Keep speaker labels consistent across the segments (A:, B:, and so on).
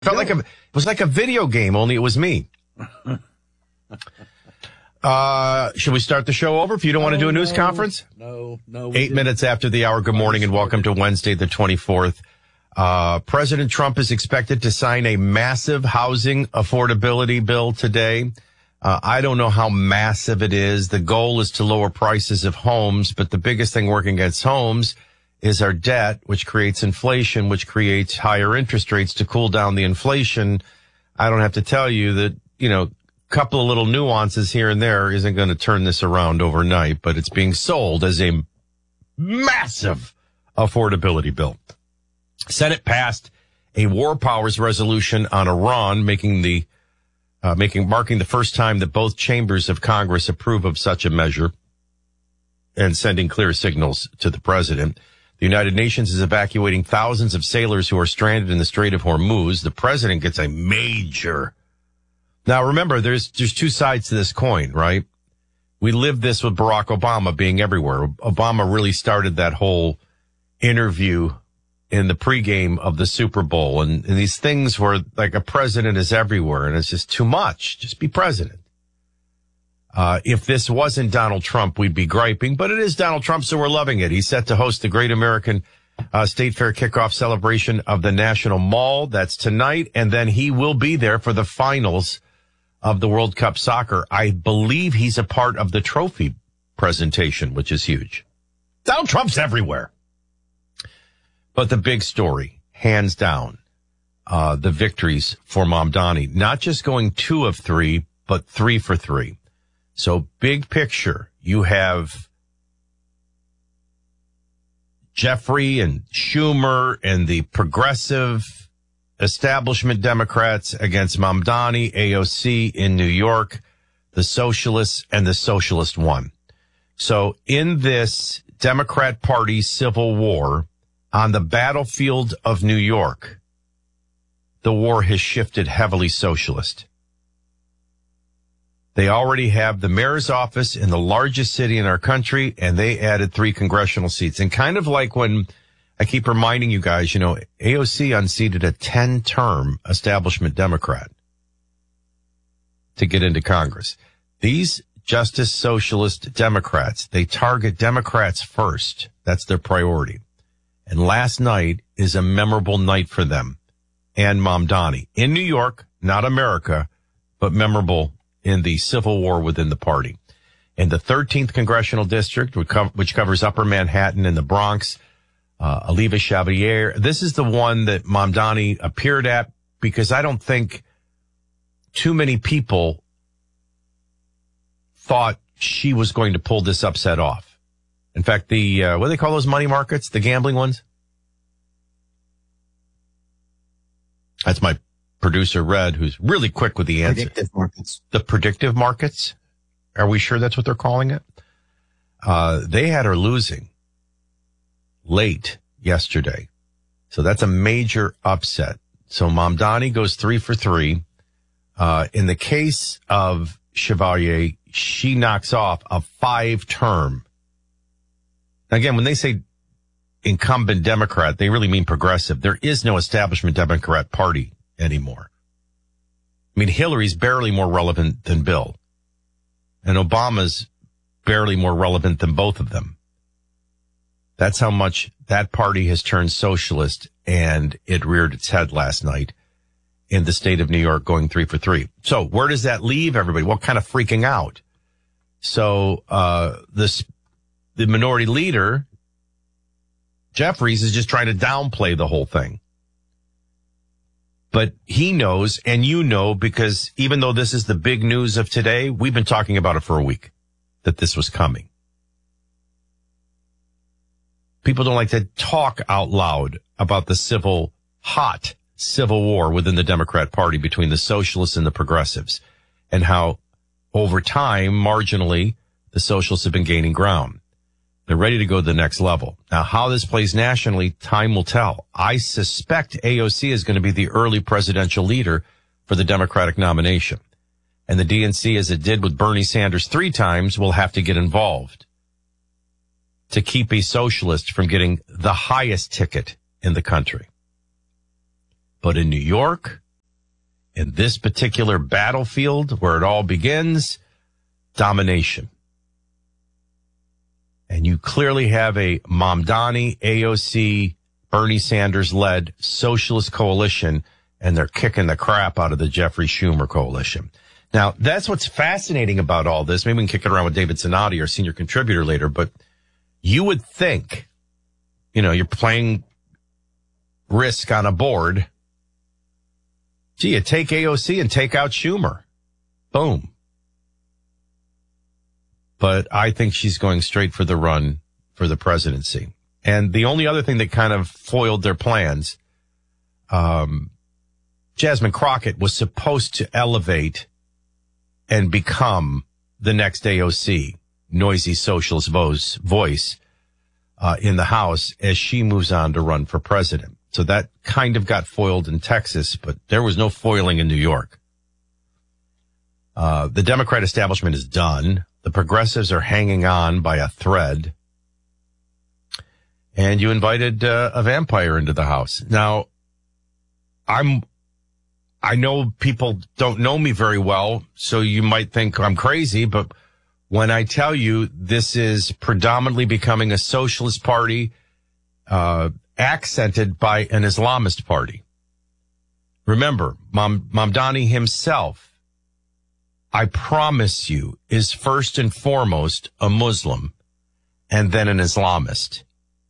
A: It was like a video game, only it was me. Should we start the show over if you don't want to do a news conference?
B: No.
A: 8 minutes after the hour. Good morning and welcome to Wednesday, the 24th. President Trump is expected to sign a massive housing affordability bill today. I don't know how massive it is. The goal is to lower prices of homes, but the biggest thing working against homes is our debt, which creates inflation, which creates higher interest rates to cool down the inflation. I don't have to tell you that, a couple of little nuances here and there isn't going to turn this around overnight, but it's being sold as a massive affordability bill. Senate passed a war powers resolution on Iran, marking the first time that both chambers of Congress approve of such a measure and sending clear signals to the president. The United Nations is evacuating thousands of sailors who are stranded in the Strait of Hormuz. The president gets a major. Now, remember, there's two sides to this coin, right? We lived this with Barack Obama being everywhere. Obama really started that whole interview in the pregame of the Super Bowl. And these things were like a president is everywhere, and it's just too much. Just be president. If this wasn't Donald Trump, we'd be griping, but it is Donald Trump, so we're loving it. He's set to host the Great American State Fair kickoff celebration of the National Mall. That's tonight, and then he will be there for the finals of the World Cup soccer. I believe he's a part of the trophy presentation, which is huge. Donald Trump's everywhere. But the big story, hands down, the victories for Mamdani, not just going 2 of 3, but 3 for 3. So big picture, you have Jeffrey and Schumer and the progressive establishment Democrats against Mamdani, AOC in New York, the socialists, and the socialist won. So in this Democrat Party civil war on the battlefield of New York, the war has shifted heavily socialist. They already have the mayor's office in the largest city in our country, and they added 3 congressional seats. And kind of like when I keep reminding you guys, AOC unseated a 10-term establishment Democrat to get into Congress. These Justice Socialist Democrats, they target Democrats first. That's their priority. And last night is a memorable night for them and Mamdani. In New York, not America, but memorable in the civil war within the party. In the 13th Congressional District, which covers Upper Manhattan and the Bronx, Aliva Xavier, this is the one that Mamdani appeared at because I don't think too many people thought she was going to pull this upset off. In fact, the what do they call those money markets? The gambling ones? That's my producer, Red, who's really quick with the answer.
B: Predictive markets.
A: The predictive markets? Are we sure that's what they're calling it? They had her losing late yesterday. So that's a major upset. So Mamdani goes 3 for 3. In the case of Chevalier, she knocks off a 5-term. Again, when they say incumbent Democrat, they really mean progressive. There is no establishment Democrat party anymore. I mean, Hillary's barely more relevant than Bill. And Obama's barely more relevant than both of them. That's how much that party has turned socialist, and it reared its head last night in the state of New York going 3 for 3. So where does that leave everybody? What kind of freaking out? So, the minority leader, Jeffries, is just trying to downplay the whole thing. But he knows, and you know, because even though this is the big news of today, we've been talking about it for a week, that this was coming. People don't like to talk out loud about the hot civil war within the Democrat Party between the socialists and the progressives, and how over time, marginally, the socialists have been gaining ground. They're ready to go to the next level. Now, how this plays nationally, time will tell. I suspect AOC is going to be the early presidential leader for the Democratic nomination. And the DNC, as it did with Bernie Sanders 3 times, will have to get involved to keep a socialist from getting the highest ticket in the country. But in New York, in this particular battlefield where it all begins, domination. And you clearly have a Mamdani, AOC, Bernie Sanders-led socialist coalition, and they're kicking the crap out of the Jeffrey Schumer coalition. Now, that's what's fascinating about all this. Maybe we can kick it around with David Zanotti, our senior contributor, later, but you would think, you're playing risk on a board. Gee, you take AOC and take out Schumer. Boom. But I think she's going straight for the run for the presidency. And the only other thing that kind of foiled their plans, Jasmine Crockett was supposed to elevate and become the next AOC, noisy socialist voice in the House as she moves on to run for president. So that kind of got foiled in Texas, but there was no foiling in New York. The Democrat establishment is done. The progressives are hanging on by a thread. And you invited a vampire into the House. Now, I know people don't know me very well, so you might think I'm crazy, but when I tell you this is predominantly becoming a socialist party, accented by an Islamist party. Remember, Mamdani himself, I promise you, is first and foremost a Muslim and then an Islamist,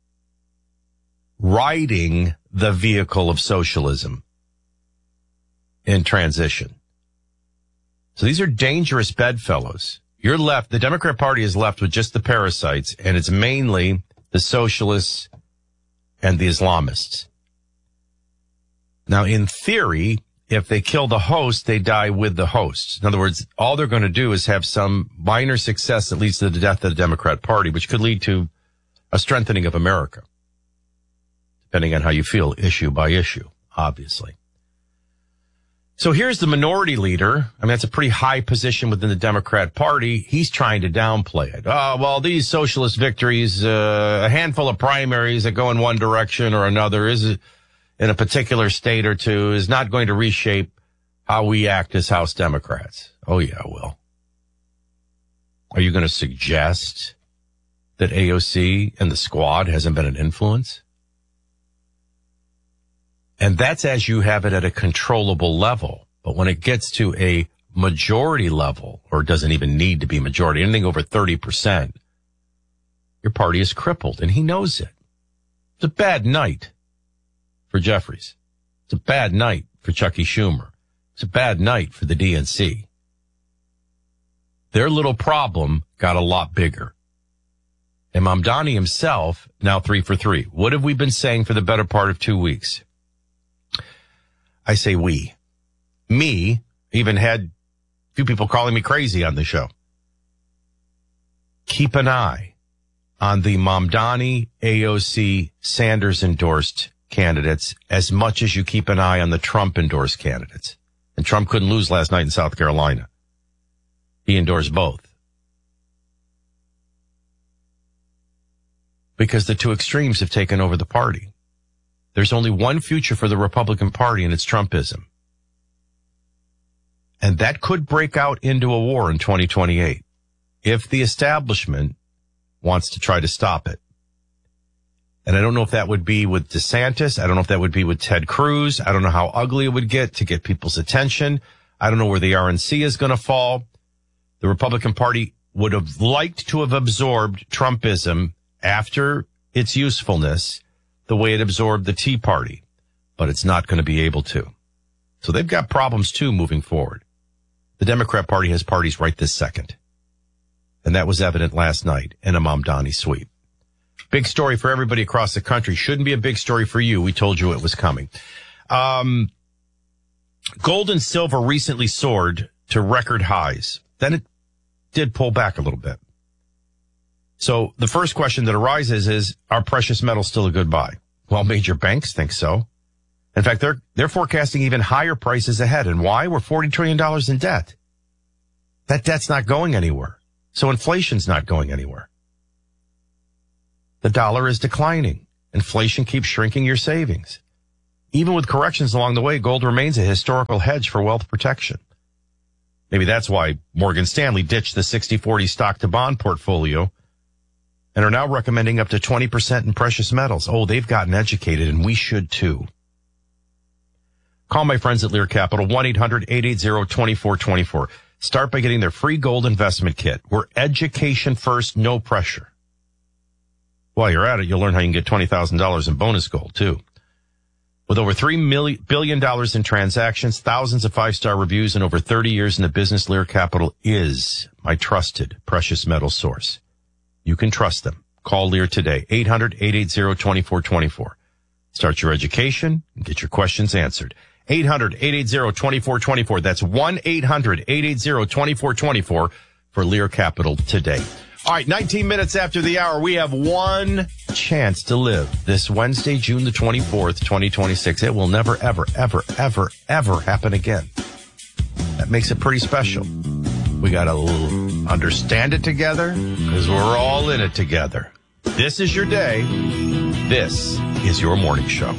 A: riding the vehicle of socialism in transition. So these are dangerous bedfellows. You're left, the Democrat Party is left with just the parasites, and it's mainly the socialists and the Islamists. Now, in theory, if they kill the host, they die with the host. In other words, all they're going to do is have some minor success that leads to the death of the Democrat Party, which could lead to a strengthening of America, depending on how you feel issue by issue, obviously. So here's the minority leader. I mean, that's a pretty high position within the Democrat Party. He's trying to downplay it. Oh, well, these socialist victories, a handful of primaries that go in one direction or another is in a particular state or two is not going to reshape how we act as House Democrats. Oh, yeah, it will. Are you going to suggest that AOC and the squad hasn't been an influence? And that's as you have it at a controllable level. But when it gets to a majority level, or it doesn't even need to be majority, anything over 30%, your party is crippled, and he knows it. It's a bad night for Jeffries. It's a bad night for Chucky Schumer. It's a bad night for the DNC. Their little problem got a lot bigger. And Mamdani himself, now 3 for 3. What have we been saying for the better part of 2 weeks? I say we. Me even had a few people calling me crazy on the show. Keep an eye on the Mamdani, AOC, Sanders-endorsed candidates as much as you keep an eye on the Trump-endorsed candidates. And Trump couldn't lose last night in South Carolina. He endorsed both. Because the two extremes have taken over the party. There's only one future for the Republican Party, and it's Trumpism. And that could break out into a war in 2028 if the establishment wants to try to stop it. And I don't know if that would be with DeSantis. I don't know if that would be with Ted Cruz. I don't know how ugly it would get to get people's attention. I don't know where the RNC is going to fall. The Republican Party would have liked to have absorbed Trumpism after its usefulness the way it absorbed the Tea Party, but it's not going to be able to. So they've got problems too moving forward. The Democrat Party has parties right this second. And that was evident last night in a Mamdani sweep. Big story for everybody across the country. Shouldn't be a big story for you. We told you it was coming. Gold and silver recently soared to record highs. Then it did pull back a little bit. So the first question that arises is, are precious metals still a good buy? Well, major banks think so. In fact, they're forecasting even higher prices ahead. And why? We're $40 trillion in debt. That debt's not going anywhere. So inflation's not going anywhere. The dollar is declining. Inflation keeps shrinking your savings. Even with corrections along the way, gold remains a historical hedge for wealth protection. Maybe that's why Morgan Stanley ditched the 60-40 stock to bond portfolio and are now recommending up to 20% in precious metals. Oh, they've gotten educated, and we should too. Call my friends at Lear Capital, 1-800-880-2424. Start by getting their free gold investment kit. We're education first, no pressure. While you're at it, you'll learn how you can get $20,000 in bonus gold, too. With over $3 billion in transactions, thousands of five-star reviews, and over 30 years in the business, Lear Capital is my trusted precious metal source. You can trust them. Call Lear today, 800-880-2424. Start your education and get your questions answered. 800-880-2424. That's 1-800-880-2424 for Lear Capital today. All right, 19 minutes after the hour, we have one chance to live this Wednesday, June the 24th, 2026. It will never, ever, ever, ever, ever happen again. That makes it pretty special. We got to understand it together because we're all in it together. This is your day. This is your morning show.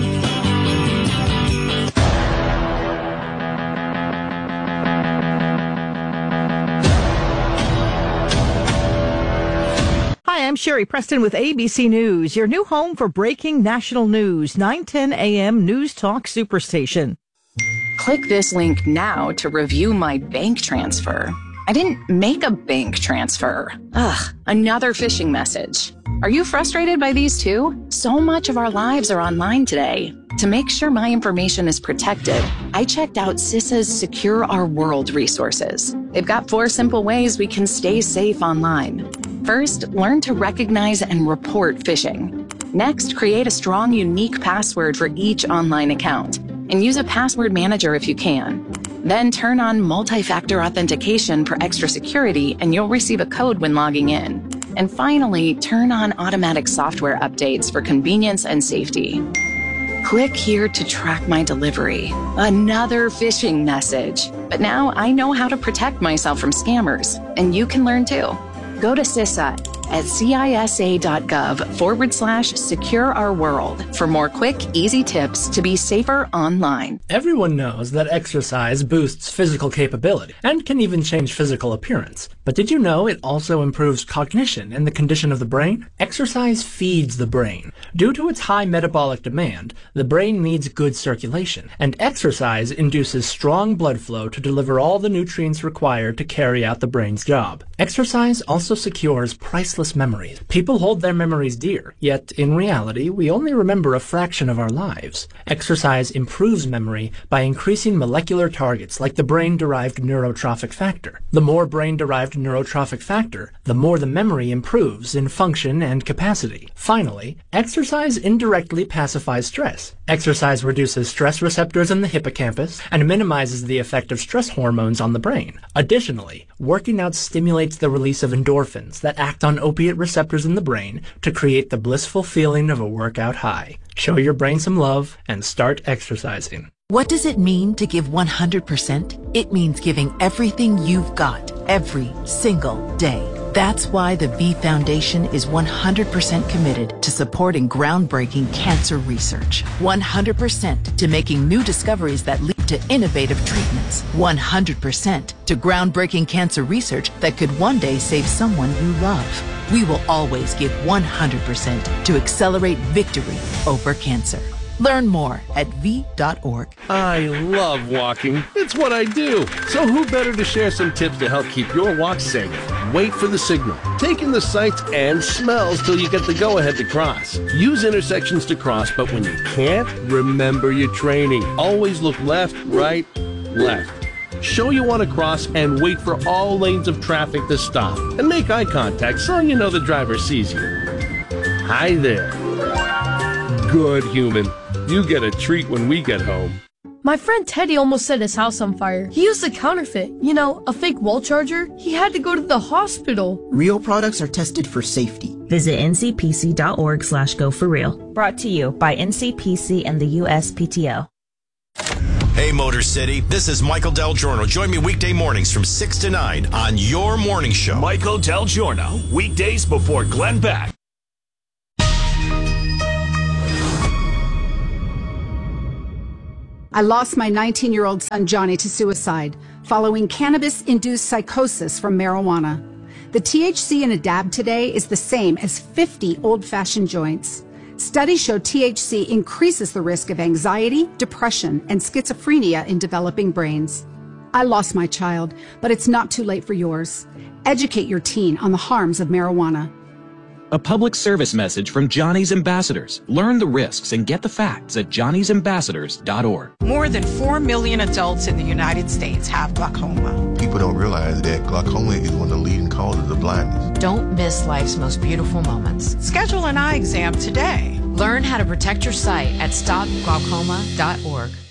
B: Hi, I'm Sherry Preston with ABC News, your new home for breaking national news, 9:10 a.m. News Talk Superstation.
C: Click this link now to review my bank transfer. I didn't make a bank transfer. Ugh, another phishing message. Are you frustrated by these too? So much of our lives are online today. To make sure my information is protected, I checked out CISA's Secure Our World resources. They've got 4 simple ways we can stay safe online. First, learn to recognize and report phishing. Next, create a strong, unique password for each online account and use a password manager if you can. Then turn on multi-factor authentication for extra security and you'll receive a code when logging in. And finally, turn on automatic software updates for convenience and safety. Click here to track my delivery. Another phishing message. But now I know how to protect myself from scammers, and you can learn too. Go to CISA at CISA.gov/Secure Our World for more quick, easy tips to be safer online.
D: Everyone knows that exercise boosts physical capability and can even change physical appearance. But did you know it also improves cognition and the condition of the brain? Exercise feeds the brain. Due to its high metabolic demand, the brain needs good circulation, and exercise induces strong blood flow to deliver all the nutrients required to carry out the brain's job. Exercise also secures priceless memories. People hold their memories dear, yet in reality, we only remember a fraction of our lives. Exercise improves memory by increasing molecular targets like the brain-derived neurotrophic factor. The more brain-derived neurotrophic factor, the more the memory improves in function and capacity. Finally, exercise indirectly pacifies stress. Exercise reduces stress receptors in the hippocampus and minimizes the effect of stress hormones on the brain. Additionally, working out stimulates the release of endorphins that act on opiate receptors in the brain to create the blissful feeling of a workout high. Show your brain some love and start exercising.
E: What does it mean to give 100%? It means giving everything you've got every single day. That's why the V Foundation is 100% committed to supporting groundbreaking cancer research. 100% to making new discoveries that lead to innovative treatments. 100% to groundbreaking cancer research that could one day save someone you love. We will always give 100% to accelerate victory over cancer. Learn more at V.org.
F: I love walking. It's what I do. So who better to share some tips to help keep your walk safe? Wait for the signal. Take in the sights and smells till you get the go-ahead to cross. Use intersections to cross, but when you can't, remember your training. Always look left, right, left. Show you want to cross and wait for all lanes of traffic to stop. And make eye contact so you know the driver sees you. Hi there. Good human. You get a treat when we get home.
G: My friend Teddy almost set his house on fire. He used a counterfeit, a fake wall charger. He had to go to the hospital.
H: Real products are tested for safety.
I: Visit ncpc.org/go4real. Brought to you by NCPC and the USPTO.
J: Hey, Motor City, this is Michael Del Giorno. Join me weekday mornings from 6 to 9 on your morning show.
K: Michael Del Giorno, weekdays before Glenn Beck.
L: I lost my 19-year-old son, Johnny, to suicide following cannabis-induced psychosis from marijuana. The THC in a dab today is the same as 50 old-fashioned joints. Studies show THC increases the risk of anxiety, depression, and schizophrenia in developing brains. I lost my child, but it's not too late for yours. Educate your teen on the harms of marijuana.
M: A public service message from Johnny's Ambassadors. Learn the risks and get the facts at johnnysambassadors.org.
N: More than 4 million adults in the United States have glaucoma.
O: People don't realize that glaucoma is one of the leading causes of blindness.
P: Don't miss life's most beautiful moments.
N: Schedule an eye exam today.
P: Learn how to protect your sight at stopglaucoma.org.